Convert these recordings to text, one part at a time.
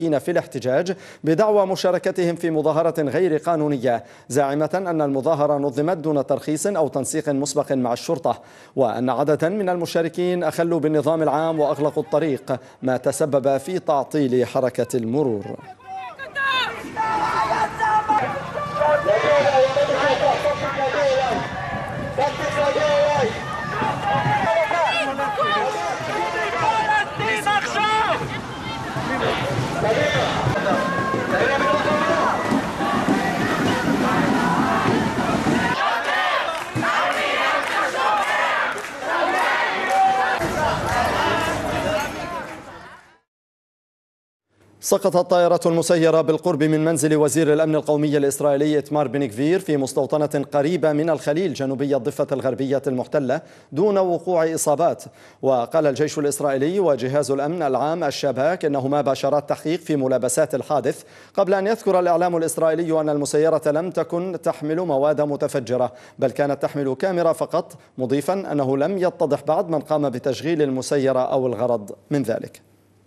في الاحتجاج بدعوى مشاركتهم في مظاهرة غير قانونية، زاعمة أن المظاهرة نظمت دون ترخيص أو تنسيق مسبق مع الشرطة، وأن عددا من المشاركين أخلوا بالنظام العام وأغلقوا الطريق، ما تسبب في تعطيل حركة المرور. سقطت طائرة مسيرة بالقرب من منزل وزير الأمن القومي الإسرائيلي إتمار بن غفير في مستوطنة قريبة من الخليل جنوبي الضفة الغربية المحتلة دون وقوع إصابات. وقال الجيش الإسرائيلي وجهاز الأمن العام الشباك إنهما باشرات تحقيق في ملابسات الحادث، قبل أن يذكر الإعلام الإسرائيلي أن المسيرة لم تكن تحمل مواد متفجرة بل كانت تحمل كاميرا فقط، مضيفا أنه لم يتضح بعد من قام بتشغيل المسيرة أو الغرض من ذلك.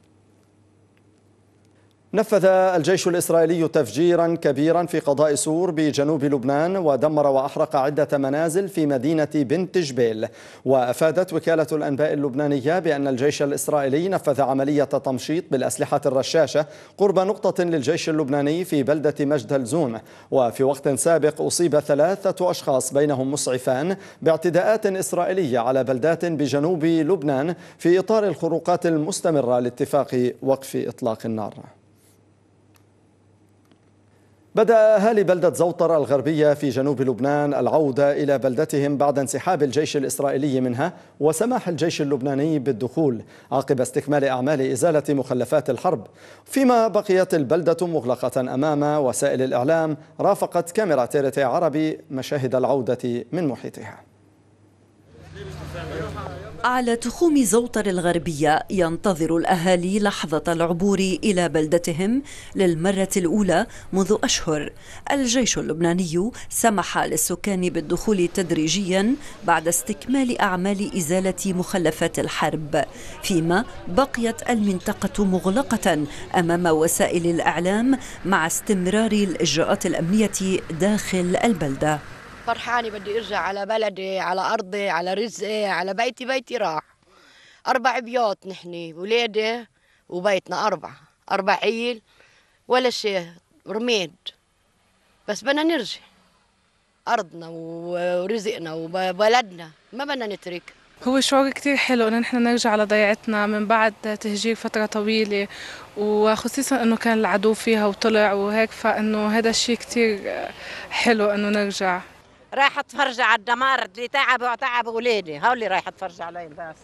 نفذ الجيش الإسرائيلي تفجيرا كبيرا في قضاء سور بجنوب لبنان ودمر وأحرق عدة منازل في مدينة بنت جبيل. وأفادت وكالة الأنباء اللبنانية بأن الجيش الإسرائيلي نفذ عملية تمشيط بالأسلحة الرشاشة قرب نقطة للجيش اللبناني في بلدة مجد الزون. وفي وقت سابق أصيب 3 أشخاص بينهم مسعفان باعتداءات إسرائيلية على بلدات بجنوب لبنان في إطار الخروقات المستمرة لاتفاق وقف إطلاق النار. بدأ أهالي بلدة زوطر الغربية في جنوب لبنان العودة إلى بلدتهم بعد انسحاب الجيش الإسرائيلي منها وسماح الجيش اللبناني بالدخول عقب استكمال أعمال إزالة مخلفات الحرب، فيما بقيت البلدة مغلقة أمام وسائل الإعلام. رافقت كاميرا TRT عربي مشاهد العودة من محيطها. على تخوم زوطر الغربية ينتظر الأهالي لحظة العبور إلى بلدتهم للمرة الأولى منذ أشهر. الجيش اللبناني سمح للسكان بالدخول تدريجيا بعد استكمال أعمال إزالة مخلفات الحرب، فيما بقيت المنطقة مغلقة أمام وسائل الإعلام مع استمرار الإجراءات الأمنية داخل البلدة. فرحانة، بدي ارجع على بلدي، على ارضي، على رزقي، على بيتي راح. 4 بيوت نحن، ولادي وبيتنا 4 عيل ولا شيء، رميد. بس بدنا نرجع ارضنا ورزقنا وبلدنا، ما بدنا نترك. هو شعور كتير حلو انه نحن نرجع على ضيعتنا من بعد تهجير فترة طويلة، وخصيصا انه كان العدو فيها وطلع وهيك، فانه هذا الشيء كتير حلو انه نرجع. رايحة اتفرج على الدمار اللي تعب ولادي، هولي رايحة اتفرج عليه بس.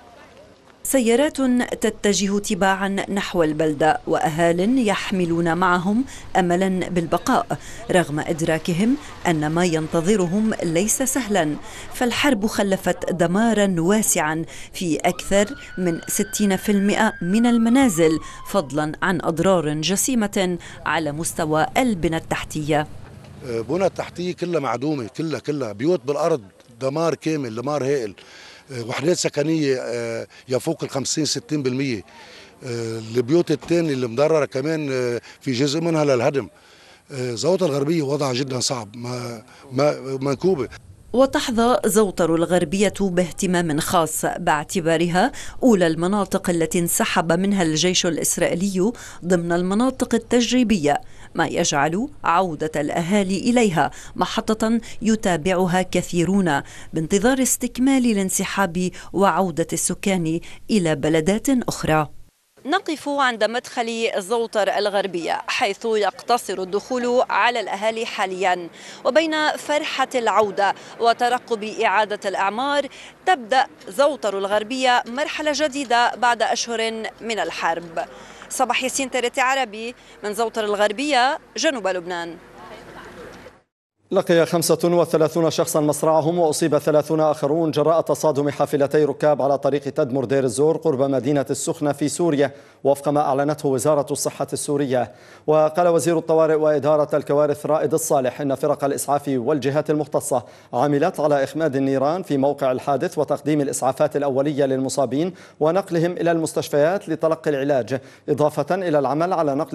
سيارات تتجه تباعا نحو البلدة وأهال يحملون معهم أملا بالبقاء رغم إدراكهم أن ما ينتظرهم ليس سهلا، فالحرب خلفت دمارا واسعا في أكثر من 60% من المنازل، فضلا عن أضرار جسيمة على مستوى البنى التحتية. بنى التحتية كلها معدومة، كلها بيوت بالأرض، دمار كامل، دمار هائل. وحدات سكنية يفوق 50-60%. البيوت الثانية اللي مضررة كمان في جزء منها للهدم. زوطر الغربية وضعها جدا صعب، منكوبة. وتحظى زوطر الغربية باهتمام خاص باعتبارها أولى المناطق التي انسحب منها الجيش الإسرائيلي ضمن المناطق التجريبية، ما يجعل عودة الأهالي إليها محطة يتابعها كثيرون بانتظار استكمال الانسحاب وعودة السكان إلى بلدات أخرى. نقف عند مدخل زوطر الغربية حيث يقتصر الدخول على الأهالي حاليا، وبين فرحة العودة وترقب إعادة الأعمار تبدأ زوطر الغربية مرحلة جديدة بعد أشهر من الحرب. صباح ياسين TRT عربي من زوطر الغربية جنوب لبنان. لقي 35 شخصا مصرعهم وأصيب 30 آخرون جراء تصادم حافلتي ركاب على طريق تدمر دير الزور قرب مدينة السخنة في سوريا، وفق ما أعلنته وزارة الصحة السورية. وقال وزير الطوارئ وإدارة الكوارث رائد الصالح إن فرق الإسعاف والجهات المختصة عملت على إخماد النيران في موقع الحادث وتقديم الإسعافات الأولية للمصابين ونقلهم إلى المستشفيات لتلقي العلاج، إضافة إلى العمل على نقل